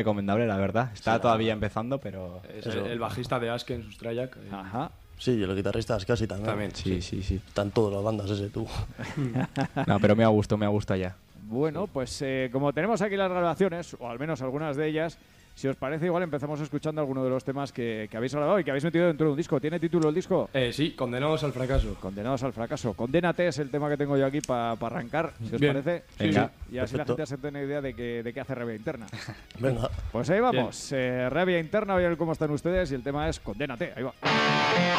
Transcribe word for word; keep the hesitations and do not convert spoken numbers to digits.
recomendable, la verdad. Está Sí, todavía la- empezando, pero... Es el, el bajista de Aske en Sustrayak. eh, Ajá. Sí, y los guitarristas casi también. También. Sí, sí, sí. Están todas las bandas ese tú. No, pero me ha gustado, me ha gustado ya. Bueno, pues eh, como tenemos aquí las grabaciones, o al menos algunas de ellas, si os parece, igual empezamos escuchando alguno de los temas que, que habéis grabado y que habéis metido dentro de un disco. ¿Tiene título el disco? Eh, sí, condenados al fracaso. Condenados al fracaso. Condénate es el tema que tengo yo aquí para arrancar, si os Bien. parece. Sí, Venga. Y así la Perfecto. gente se tiene idea de, que, de qué hace Rabia Interna. Venga. Pues ahí vamos. Eh, Rabia Interna, a ver cómo están ustedes y el tema es Condénate. Ahí va.